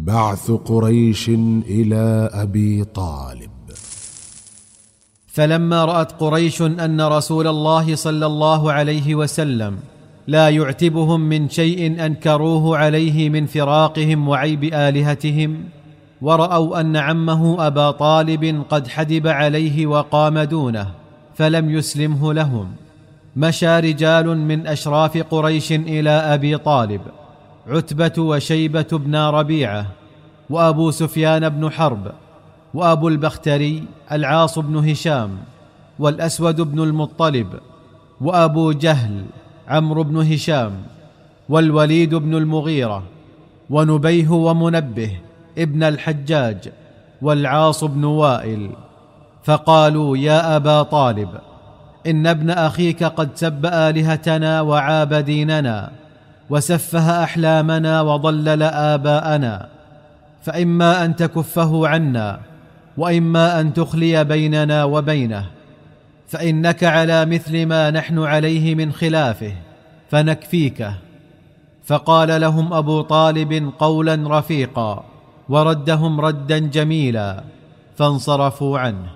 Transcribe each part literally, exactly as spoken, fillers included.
بعث قريش إلى أبي طالب. فلما رأت قريش أن رسول الله صلى الله عليه وسلم لا يعتبهم من شيء أنكروه عليه من فراقهم وعيب آلهتهم، ورأوا أن عمه أبا طالب قد حدب عليه وقام دونه فلم يسلمه لهم، مشى رجال من أشراف قريش إلى أبي طالب، عتبة وشيبة بن ربيعة وأبو سفيان بن حرب وأبو البختري العاص بن هشام والأسود بن المطلب وأبو جهل عمرو بن هشام والوليد بن المغيرة ونبيه ومنبه ابن الحجاج والعاص بن وائل، فقالوا: يا أبا طالب، إن ابن أخيك قد سب آلهتنا وعاب ديننا وسفه أحلامنا وضلل آباءنا، فإما أن تكفه عنا وإما أن تخلي بيننا وبينه، فإنك على مثل ما نحن عليه من خلافه فنكفيكه. فقال لهم أبو طالب قولا رفيقا وردهم ردا جميلا، فانصرفوا عنه.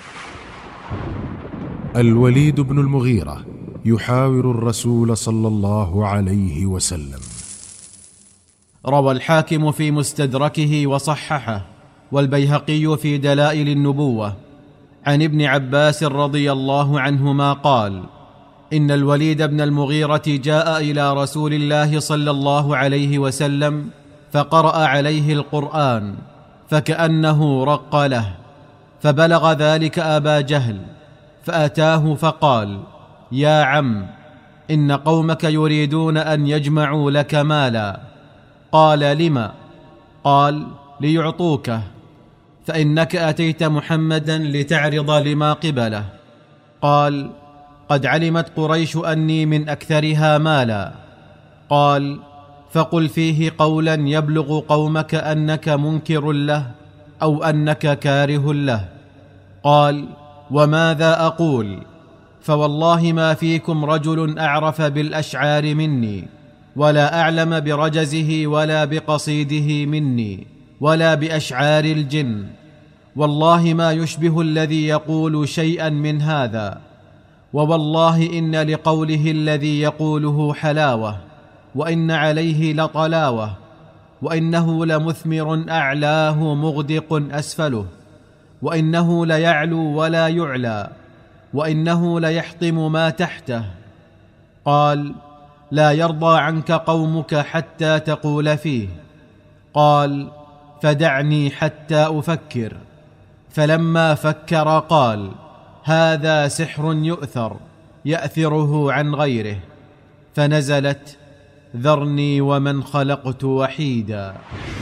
الوليد بن المغيرة يحاور الرسول صلى الله عليه وسلم. روى الحاكم في مستدركه وصححه، والبيهقي في دلائل النبوة، عن ابن عباس رضي الله عنهما قال: إن الوليد بن المغيرة جاء إلى رسول الله صلى الله عليه وسلم فقرأ عليه القرآن فكأنه رق له، فبلغ ذلك أبا جهل فأتاه فقال: يا عم، إن قومك يريدون أن يجمعوا لك مالا. قال: لما؟ قال: ليعطوكه، فإنك أتيت محمدا لتعرض لما قبله. قال: قد علمت قريش أني من أكثرها مالا. قال: فقل فيه قولا يبلغ قومك أنك منكر له أو أنك كاره له. قال: وماذا أقول؟ فوالله ما فيكم رجل أعرف بالأشعار مني، ولا أعلم برجزه ولا بقصيده مني، ولا بأشعار الجن، والله ما يشبه الذي يقول شيئا من هذا، ووالله إن لقوله الذي يقوله حلاوة، وإن عليه لطلاوة، وإنه لمثمر أعلاه مغدق أسفله، وإنه ليعلو ولا يعلى، وإنه ليحطم ما تحته. قال: لا يرضى عنك قومك حتى تقول فيه. قال: فدعني حتى أفكر. فلما فكر قال: هذا سحر يؤثر يأثره عن غيره. فنزلت: ذرني ومن خلقت وحيدا.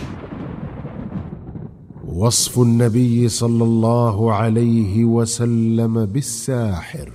وصف النبي صلى الله عليه وسلم بالساحر.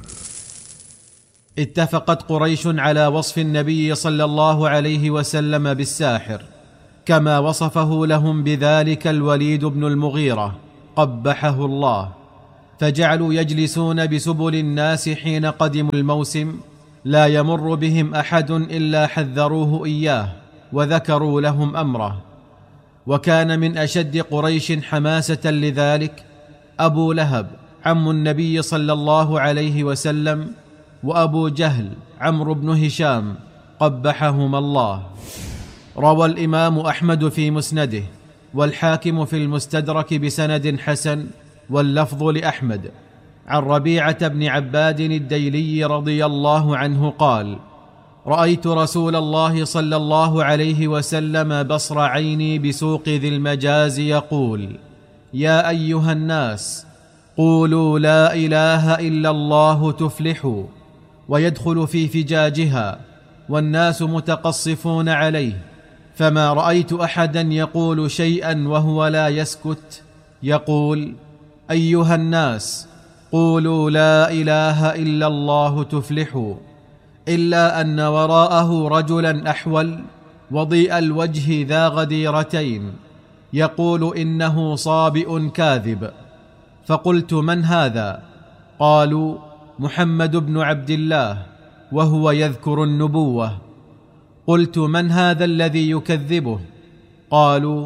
اتفقت قريش على وصف النبي صلى الله عليه وسلم بالساحر، كما وصفه لهم بذلك الوليد بن المغيرة قبحه الله، فجعلوا يجلسون بسبل الناس حين قدموا الموسم، لا يمر بهم أحد إلا حذروه إياه وذكروا لهم أمره. وكان من أشد قريش حماسة لذلك أبو لهب عم النبي صلى الله عليه وسلم، وأبو جهل عمرو بن هشام قبحهما الله. روى الإمام أحمد في مسنده والحاكم في المستدرك بسند حسن، واللفظ لأحمد، عن ربيعة بن عباد الديلي رضي الله عنه قال: رأيت رسول الله صلى الله عليه وسلم بصر عيني بسوق ذي المجاز يقول: يا أيها الناس، قولوا لا إله إلا الله تفلحوا، ويدخل في فجاجها والناس متقصفون عليه، فما رأيت أحدا يقول شيئا وهو لا يسكت، يقول: أيها الناس، قولوا لا إله إلا الله تفلحوا، إلا أن وراءه رجلا أحول وضيء الوجه ذا غديرتين يقول إنه صابئ كاذب. فقلت: من هذا؟ قالوا: محمد بن عبد الله، وهو يذكر النبوة. قلت: من هذا الذي يكذبه؟ قالوا: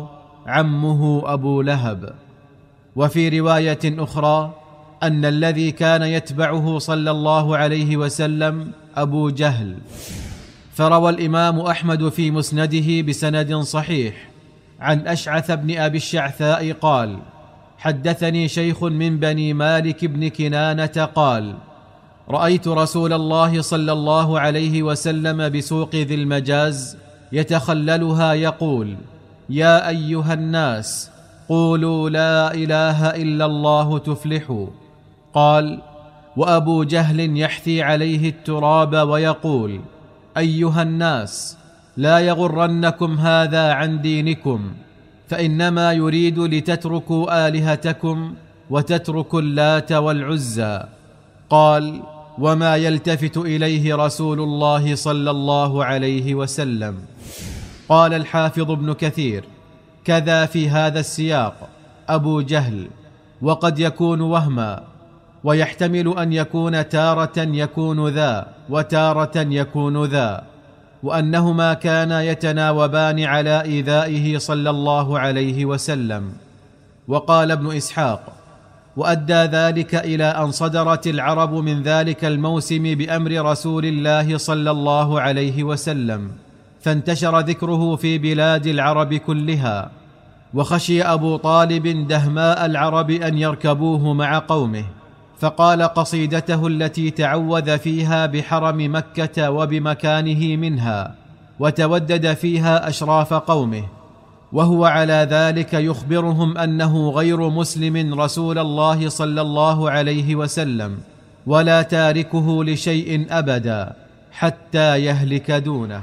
عمه أبو لهب. وفي رواية أخرى أن الذي كان يتبعه صلى الله عليه وسلم أبو جهل. فروى الإمام أحمد في مسنده بسند صحيح عن أشعث بن أبي الشعثاء قال: حدثني شيخ من بني مالك بن كنانة قال: رأيت رسول الله صلى الله عليه وسلم بسوق ذي المجاز يتخللها يقول: يا أيها الناس قولوا لا إله إلا الله تفلحوا. قال: وأبو جهل يحثي عليه التراب ويقول: أيها الناس لا يغرنكم هذا عن دينكم، فإنما يريد لتتركوا آلهتكم وتتركوا اللات والعزى. قال: وما يلتفت إليه رسول الله صلى الله عليه وسلم. قال الحافظ ابن كثير: كذا في هذا السياق أبو جهل، وقد يكون وهما، ويحتمل أن يكون تارة يكون ذا وتارة يكون ذا، وأنهما كانا يتناوبان على إيذائه صلى الله عليه وسلم. وقال ابن إسحاق: وأدى ذلك إلى أن صدرت العرب من ذلك الموسم بأمر رسول الله صلى الله عليه وسلم، فانتشر ذكره في بلاد العرب كلها، وخشي أبو طالب دهماء العرب أن يركبوه مع قومه، فقال قصيدته التي تعوذ فيها بحرم مكة وبمكانه منها، وتودد فيها أشراف قومه، وهو على ذلك يخبرهم أنه غير مسلم رسول الله صلى الله عليه وسلم، ولا تاركه لشيء أبدا حتى يهلك دونه.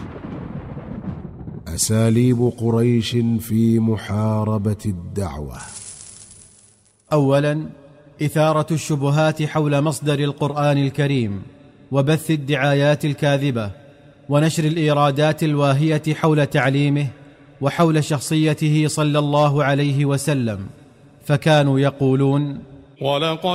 أساليب قريش في محاربة الدعوة. أولاً، إثارة الشبهات حول مصدر القرآن الكريم، وبث الدعايات الكاذبة، ونشر الإيرادات الواهية حول تعليمه وحول شخصيته صلى الله عليه وسلم، فكانوا يقولون: ولقد